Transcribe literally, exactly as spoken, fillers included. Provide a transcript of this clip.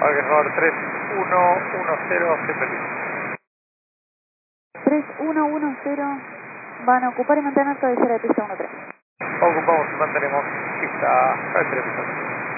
Parque Favor tres uno uno cero, siempre listo. tres uno uno cero, van a ocupar y mantener cabecera de pista uno tres. Ocupamos y mantenemos pista cabecera de pista.